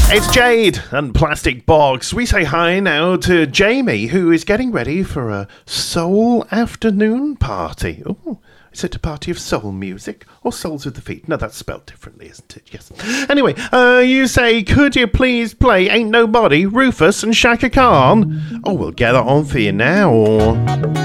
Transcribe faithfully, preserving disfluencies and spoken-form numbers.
It's Jade and Plastic Box. We say hi now to Jamie, who is getting ready for a soul afternoon party. Oh, is it a party of soul music or souls with the feet? No, that's spelled differently, isn't it? Yes. Anyway, uh, you say, could you please play Ain't Nobody, Rufus and Shaka Khan? Oh, we'll get that on for you now.